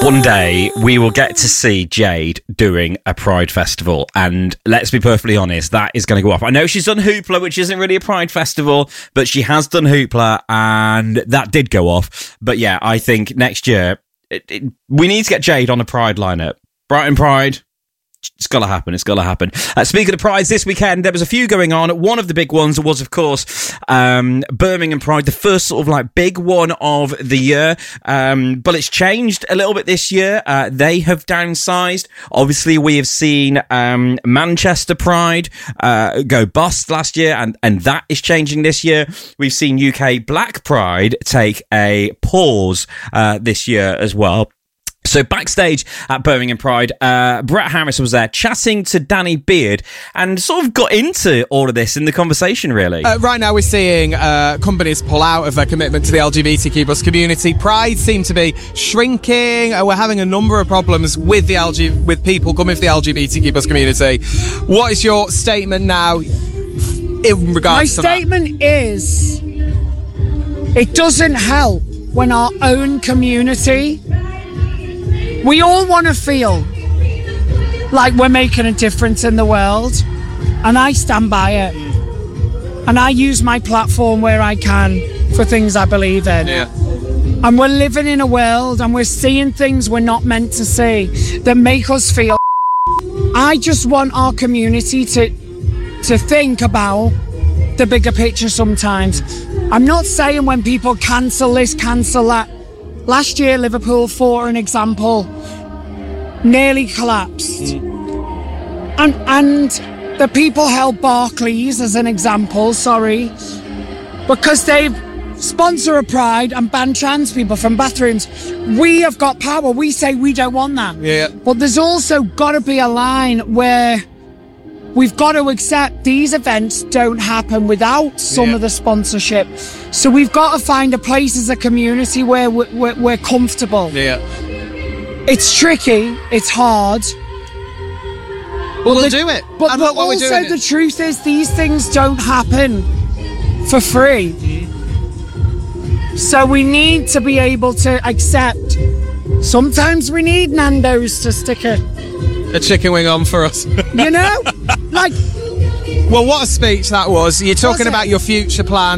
One day we will get to see Jade doing a Pride festival, and let's be perfectly honest, that is going to go off. I know she's done Hoopla, which isn't really a Pride festival, but she has done Hoopla, and that did go off. But yeah, I think next year we need to get Jade on a Pride lineup. Brighton Pride. It's got to happen. It's got to happen. Speaking of Prides, this weekend, there was a few going on. One of the big ones was, of course, Birmingham Pride, the first sort of like big one of the year. But it's changed a little bit this year. They have downsized. Obviously, we have seen Manchester Pride go bust last year, and that is changing this year. We've seen UK Black Pride take a pause this year as well. So backstage at Birmingham Pride, Brett Harris was there chatting to Danny Beard and sort of got into all of this in the conversation, really. Right now we're seeing companies pull out of their commitment to the LGBTQ plus community. Pride seems to be shrinking. We're having a number of problems with with people coming from the LGBTQ plus community. What is your statement now in regards to that? My statement is, it doesn't help when our own community... We all want to feel like we're making a difference in the world, and I stand by it. And I use my platform where I can for things I believe in. Yeah. And we're living in a world and we're seeing things we're not meant to see that make us feel. I just want our community to think about the bigger picture sometimes. I'm not saying when people cancel this, cancel that. Last year, Liverpool, for an example, nearly collapsed. And the people held Barclays as an example, because they've sponsored a Pride and banned trans people from bathrooms. We have got power. We say we don't want that. Yeah. But there's also got to be a line where we've got to accept these events don't happen without some of the sponsorship. So we've got to find a place as a community where we're comfortable. Yeah. It's tricky. It's hard. But we'll do it. But also the truth is these things don't happen for free. So we need to be able to accept sometimes we need Nando's to stick a chicken wing on for us. You know? Like... Well, what a speech that was. You're talking about your future plans.